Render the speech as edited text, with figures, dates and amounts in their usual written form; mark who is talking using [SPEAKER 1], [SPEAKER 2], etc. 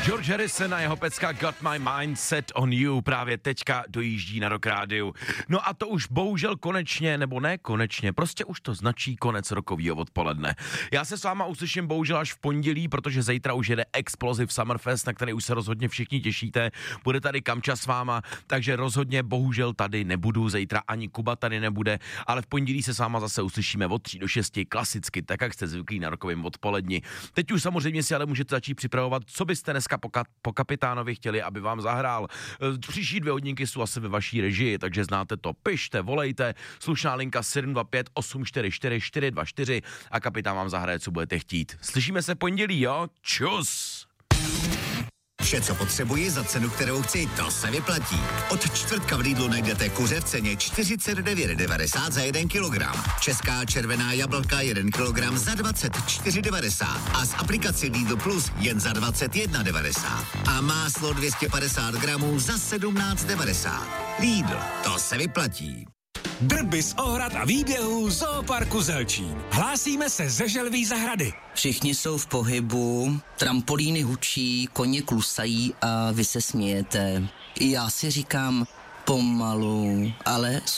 [SPEAKER 1] George Harrison a jeho pecka Got My Mind Set on You právě teďka dojíždí na Rock Rádiu. No a to už bohužel konečně, nebo ne konečně, prostě už to značí konec rokovýho odpoledne. Já se s váma uslyším bohužel až v pondělí, protože zítra už jede Explosive Summerfest, na který už se rozhodně všichni těšíte. Bude tady Kamča s váma, takže rozhodně bohužel tady nebudu, zítra ani Kuba tady nebude, ale v pondělí se s váma zase uslyšíme od 3 do 6 klasicky, tak jak jste zvyklí na rokovém odpoledni. Teď už samozřejmě si ale můžete začít připravovat, co byste dneska po kapitánovi chtěli, aby vám zahrál. Příští 2 hodinky jsou asi ve vaší režii, takže znáte to. Pište, volejte, slušná linka 725 844 424 a kapitán vám zahraje, co budete chtít. Slyšíme se pondělí, jo? Čus!
[SPEAKER 2] Vše, co potřebuji za cenu, kterou chci, to se vyplatí. Od čtvrtka v Lidlu najdete kuře v ceně 49,90 za 1 kilogram. Česká červená jablka 1 kilogram za 24,90 a z aplikace Lidl Plus jen za 21,90. A máslo 250 gramů za 17,90. Lidl, to se vyplatí.
[SPEAKER 3] Drby z ohrad a výběhů Zooparku Zelčín. Hlásíme se ze Želví zahrady.
[SPEAKER 4] Všichni jsou v pohybu, trampolíny hučí, koně klusají a vy se smějete. I já si říkám pomalu, ale